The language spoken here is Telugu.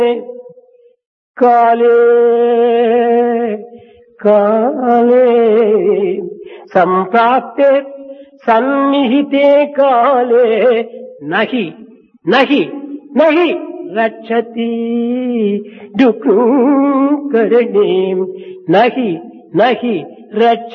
కాలే కాలే సంప్రాప్తే సన్నిహితే కాలే నహి నహి నహి రక్షతి దుఃఖం కరణే నహి నహి రక్ష